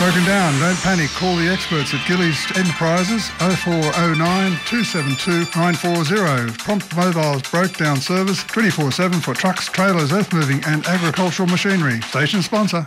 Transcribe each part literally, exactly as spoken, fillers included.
Broken down, don't panic. Call the experts at Gillies Enterprises oh four oh nine, two seven two, nine four zero. Prompt Mobile's broke down service twenty-four seven for trucks, trailers, earth moving and agricultural machinery. Station sponsor.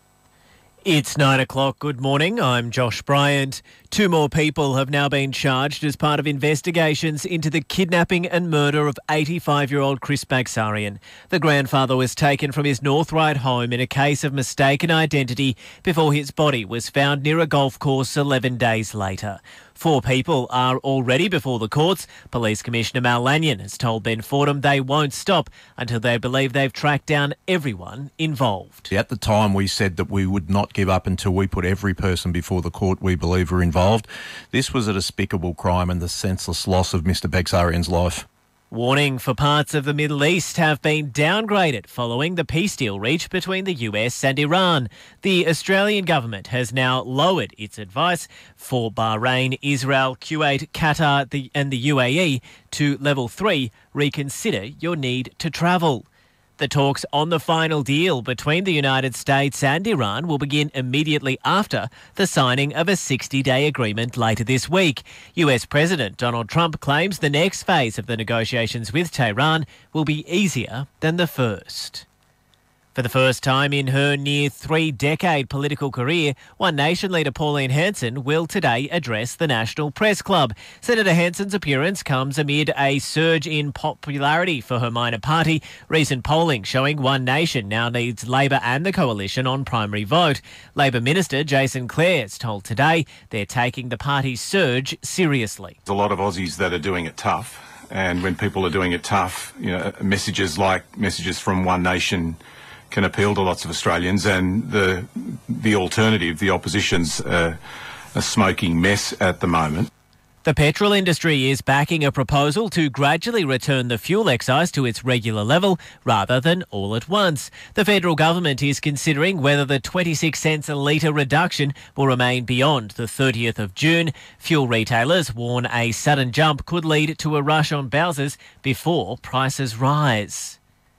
It's nine o'clock. Good morning. I'm Josh Bryant. Two more people have now been charged as part of investigations into the kidnapping and murder of eighty-five-year-old Chris Bagsarian. The grandfather was taken from his North Ryde home in a case of mistaken identity before his body was found near a golf course eleven days later. Four people are already before the courts. Police Commissioner Mal Lanyon has told Ben Fordham they won't stop until they believe they've tracked down everyone involved. At the time, we said that we would not give up until we put every person before the court we believe are involved. This was a despicable crime and the senseless loss of Mister Bagsarian's life. Warning for parts of the Middle East have been downgraded following the peace deal reached between the U S and Iran. The Australian government has now lowered its advice for Bahrain, Israel, Kuwait, Qatar the, and the U A E to level three. Reconsider your need to travel. The talks on the final deal between the United States and Iran will begin immediately after the signing of a sixty-day agreement later this week. U S President Donald Trump claims the next phase of the negotiations with Tehran will be easier than the first. For the first time in her near three-decade political career, One Nation leader Pauline Hanson will today address the National Press Club. Senator Hanson's appearance comes amid a surge in popularity for her minor party. Recent polling showing One Nation now needs Labor and the Coalition on primary vote. Labor Minister Jason Clare has told Today they're taking the party's surge seriously. There's a lot of Aussies that are doing it tough, and when people are doing it tough, you know, messages like messages from One Nation can appeal to lots of Australians, and the the alternative, the opposition's uh, a smoking mess at the moment. The petrol industry is backing a proposal to gradually return the fuel excise to its regular level rather than all at once. The federal government is considering whether the twenty-six cents a litre reduction will remain beyond the thirtieth of June. Fuel retailers warn a sudden jump could lead to a rush on bowsers before prices rise.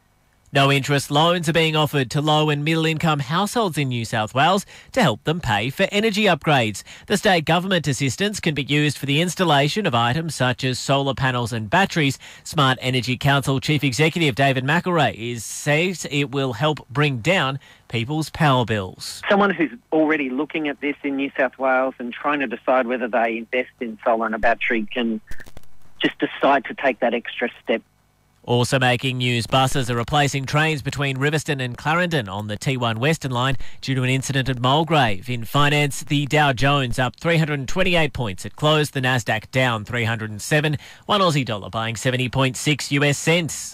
No interest loans are being offered to low and middle income households in New South Wales to help them pay for energy upgrades. The state government assistance can be used for the installation of items such as solar panels and batteries. Smart Energy Council Chief Executive David McElrea is, says it will help bring down people's power bills. Someone who's already looking at this in New South Wales and trying to decide whether they invest in solar and a battery can just decide to take that extra step. Also making news, buses are replacing trains between Riverstone and Clarendon on the T one Western Line due to an incident at Mulgrave. In finance, the Dow Jones up three hundred twenty-eight points at close, the Nasdaq down three hundred seven, one Aussie dollar buying seventy point six U S cents.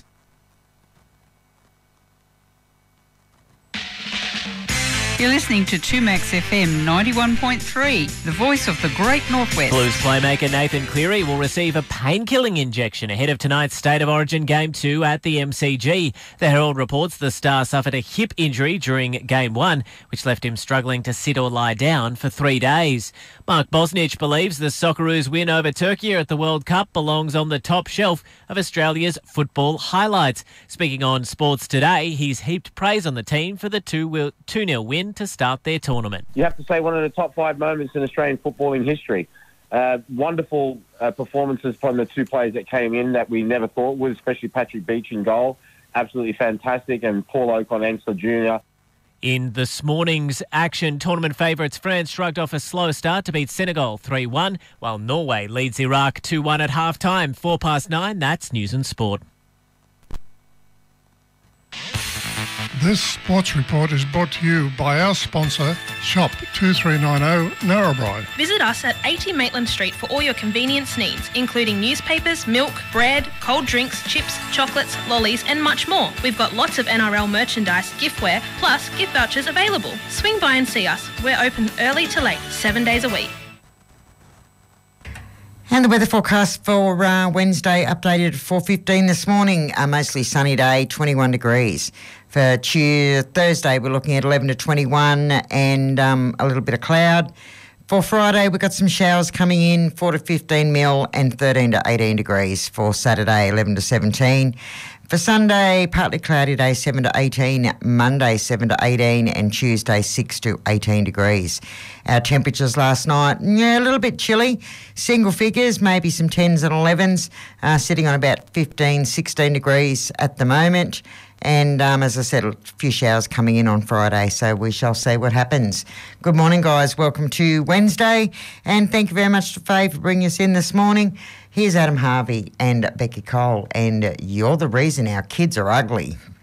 You're listening to two Max F M ninety-one point three, the voice of the Great Northwest. Blues playmaker Nathan Cleary will receive a pain-killing injection ahead of tonight's State of Origin Game two at the M C G. The Herald reports the star suffered a hip injury during Game one, which left him struggling to sit or lie down for three days. Mark Bosnich believes the Socceroos' win over Turkey at the World Cup belongs on the top shelf of Australia's football highlights. Speaking on Sports Today, he's heaped praise on the team for the two nil win to start their tournament. You have to say one of the top five moments in Australian footballing history. Uh, wonderful uh, performances from the two players that came in that we never thought would, especially Patrick Beach in goal. Absolutely fantastic. And Paul Okon-Ensler Junior In this morning's action, tournament favourites France shrugged off a slow start to beat Senegal three one, while Norway leads Iraq two one at half-time. Four past nine, that's News and Sport. This sports report is brought to you by our sponsor, Shop two three nine zero Narrabri. Visit us at eighty Maitland Street for all your convenience needs, including newspapers, milk, bread, cold drinks, chips, chocolates, lollies and much more. We've got lots of N R L merchandise, giftware, plus gift vouchers available. Swing by and see us. We're open early to late, seven days a week. And the weather forecast for uh, Wednesday updated at four fifteen this morning. A mostly sunny day, twenty-one degrees. For Tuesday, Thursday, we're looking at eleven to twenty-one and um, a little bit of cloud. For Friday, we've got some showers coming in, four to fifteen mil and thirteen to eighteen degrees. For Saturday, eleven to seventeen. For Sunday, partly cloudy day, seven to eighteen. Monday, seven to eighteen. And Tuesday, six to eighteen degrees. Our temperatures last night, yeah, a little bit chilly. Single figures, maybe some tens and elevens, uh, sitting on about fifteen, sixteen degrees at the moment. And um, as I said, a few showers coming in on Friday, so we shall see what happens. Good morning, guys. Welcome to Wednesday. And thank you very much to Faye for bringing us in this morning. Here's Adam Harvey and Becky Cole, and you're the reason our kids are ugly.